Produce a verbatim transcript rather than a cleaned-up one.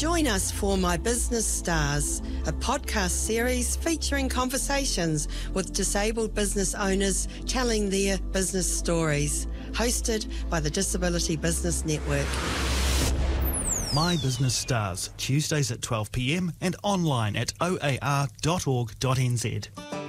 Join us for My Business Stars, a podcast series featuring conversations with disabled business owners telling their business stories, hosted by the Disability Business Network. My Business Stars, Tuesdays at twelve p m and online at o a r dot org dot n z.